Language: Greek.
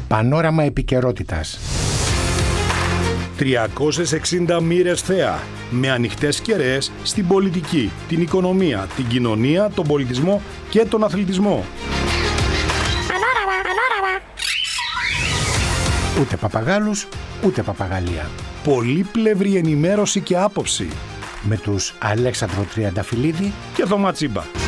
Πανόραμα επικαιρότητας. 360 μοίρες θέα, με ανοιχτές κεραίες στην πολιτική, την οικονομία, την κοινωνία, τον πολιτισμό και τον αθλητισμό. Πανόραμα. Ούτε παπαγάλους, ούτε παπαγαλία. Πολύπλευρη ενημέρωση και άποψη. Με τους Αλέξανδρο Τριανταφυλλίδη και Θωμά Τσίμπα.